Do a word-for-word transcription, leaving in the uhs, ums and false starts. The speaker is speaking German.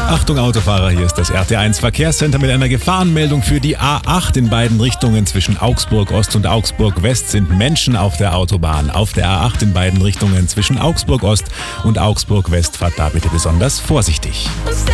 Achtung Autofahrer, hier ist das R T eins Verkehrscenter mit einer Gefahrenmeldung für die A acht in beiden Richtungen. Zwischen Augsburg Ost und Augsburg West sind Menschen auf der Autobahn. Auf der A acht in beiden Richtungen zwischen Augsburg Ost und Augsburg West fahrt da bitte besonders vorsichtig. Stay